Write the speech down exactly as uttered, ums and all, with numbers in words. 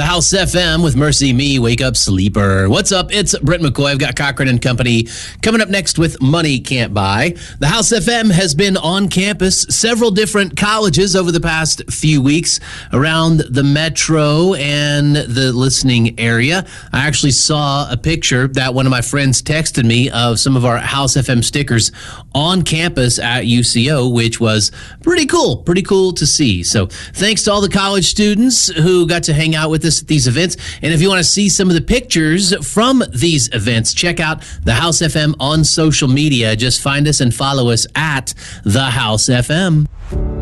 House F M with Mercy Me, Wake Up Sleeper. What's up? It's Brent McCoy. I've got Cochran and Company coming up next with Money Can't Buy. The House F M has been on campus, several different colleges over the past few weeks around the metro and the listening area. I actually saw a picture that one of my friends texted me of some of our House F M stickers on campus at U C O, which was pretty cool, pretty cool to see. So thanks to all the college students who got to hang out with us at these events. And if you want to see some of the pictures from these events, check out the House F M on social media. Just find us and follow us at the House F M.